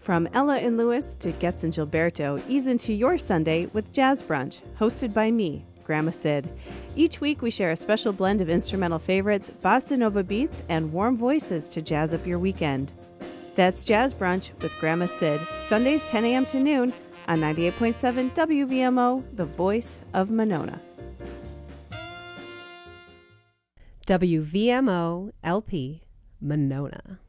From Ella and Lewis to Getz and Gilberto, ease into your Sunday with Jazz Brunch, hosted by me, Grandma Sid. Each week we share a special blend of instrumental favorites, bossa nova beats, and warm voices to jazz up your weekend. That's Jazz Brunch with Grandma Sid, Sundays 10 a.m. to noon on 98.7 WVMO, the voice of Monona. WVMO LP, Monona.